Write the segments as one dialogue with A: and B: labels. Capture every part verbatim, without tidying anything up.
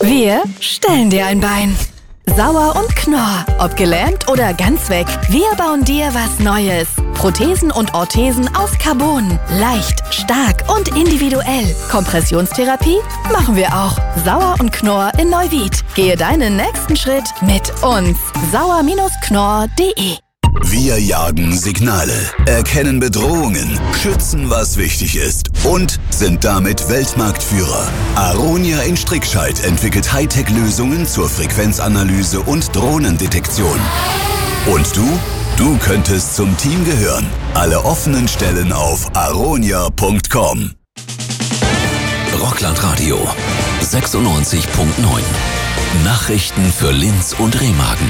A: Wir stellen dir ein Bein. Sauer und Knorr, ob gelähmt oder ganz weg, wir bauen dir was Neues. Prothesen und Orthesen aus Carbon. Leicht, stark und individuell. Kompressionstherapie machen wir auch. Sauer und Knorr in Neuwied. Gehe deinen nächsten Schritt mit uns. sauer Bindestrich knorr punkt de.
B: Wir jagen Signale, erkennen Bedrohungen, schützen, was wichtig ist und sind damit Weltmarktführer. Aronia in Strickscheid entwickelt Hightech-Lösungen zur Frequenzanalyse und Drohnendetektion. Und du? Du könntest zum Team gehören. Alle offenen Stellen auf aronia punkt com.
C: Rockland Radio sechsundneunzig Komma neun. Nachrichten für Linz und Remagen.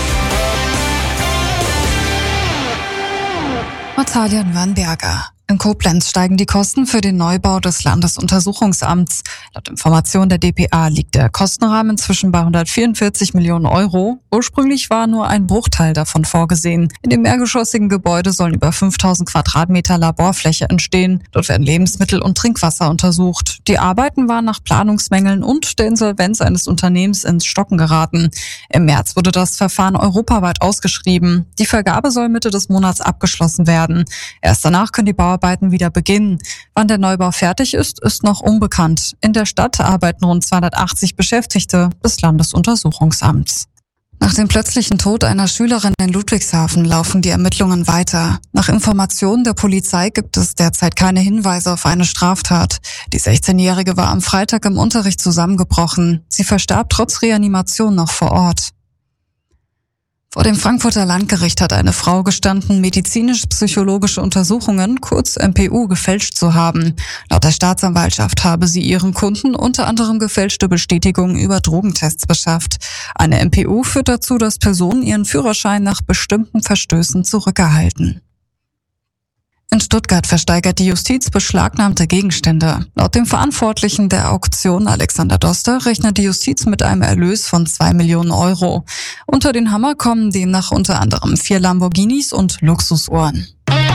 D: Natalia Nürnberger. In Koblenz steigen die Kosten für den Neubau des Landesuntersuchungsamts. Laut Information der D P A liegt der Kostenrahmen inzwischen bei hundertvierundvierzig Millionen Euro. Ursprünglich war nur ein Bruchteil davon vorgesehen. In dem mehrgeschossigen Gebäude sollen über fünftausend Quadratmeter Laborfläche entstehen. Dort werden Lebensmittel und Trinkwasser untersucht. Die Arbeiten waren nach Planungsmängeln und der Insolvenz eines Unternehmens ins Stocken geraten. Im März wurde das Verfahren europaweit ausgeschrieben. Die Vergabe soll Mitte des Monats abgeschlossen werden. Erst danach können die Bauarbeiten wieder beginnen. Wann der Neubau fertig ist, ist noch unbekannt. In der Stadt arbeiten rund zweihundertachtzig Beschäftigte des Landesuntersuchungsamts. Nach dem plötzlichen Tod einer Schülerin in Ludwigshafen laufen die Ermittlungen weiter. Nach Informationen der Polizei gibt es derzeit keine Hinweise auf eine Straftat. Die sechzehnjährige war am Freitag im Unterricht zusammengebrochen. Sie verstarb trotz Reanimation noch vor Ort. Vor dem Frankfurter Landgericht hat eine Frau gestanden, medizinisch-psychologische Untersuchungen, kurz M P U, gefälscht zu haben. Laut der Staatsanwaltschaft habe sie ihren Kunden unter anderem gefälschte Bestätigungen über Drogentests beschafft. Eine M P U führt dazu, dass Personen ihren Führerschein nach bestimmten Verstößen zurückerhalten. In Stuttgart versteigert die Justiz beschlagnahmte Gegenstände. Laut dem Verantwortlichen der Auktion, Alexander Doster, rechnet die Justiz mit einem Erlös von zwei Millionen Euro. Unter den Hammer kommen demnach unter anderem vier Lamborghinis und Luxusuhren.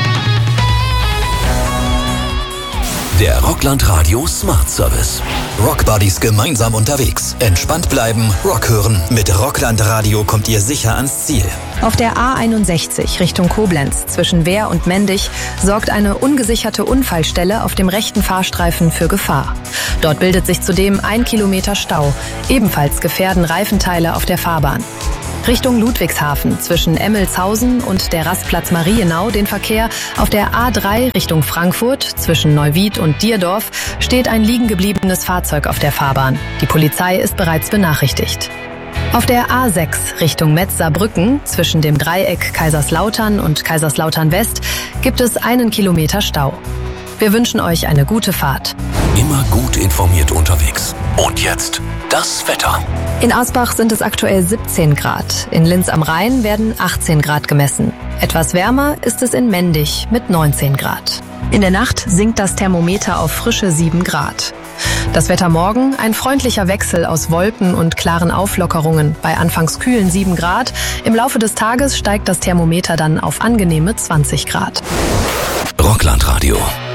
C: Der Rockland Radio Smart Service.
E: Rockbuddies gemeinsam unterwegs. Entspannt bleiben, Rock hören. Mit Rockland Radio kommt ihr sicher ans Ziel.
F: Auf der A einundsechzig Richtung Koblenz zwischen Wehr und Mendig sorgt eine ungesicherte Unfallstelle auf dem rechten Fahrstreifen für Gefahr. Dort bildet sich zudem ein Kilometer Stau. Ebenfalls gefährden Reifenteile auf der Fahrbahn. Richtung Ludwigshafen zwischen Emmelshausen und der Rastplatz Marienau den Verkehr. Auf der A drei Richtung Frankfurt zwischen Neuwied und Dierdorf steht ein liegen gebliebenes Fahrzeug auf der Fahrbahn. Die Polizei ist bereits benachrichtigt. Auf der A sechs Richtung Metz-Saarbrücken zwischen dem Dreieck Kaiserslautern und Kaiserslautern West gibt es einen Kilometer Stau. Wir wünschen euch eine gute Fahrt.
C: Immer gut informiert unterwegs. Und jetzt das Wetter.
F: In Asbach sind es aktuell siebzehn Grad. In Linz am Rhein werden achtzehn Grad gemessen. Etwas wärmer ist es in Mendig mit neunzehn Grad. In der Nacht sinkt das Thermometer auf frische sieben Grad. Das Wetter morgen, ein freundlicher Wechsel aus Wolken und klaren Auflockerungen bei anfangs kühlen sieben Grad. Im Laufe des Tages steigt das Thermometer dann auf angenehme zwanzig Grad.
C: Rockland Radio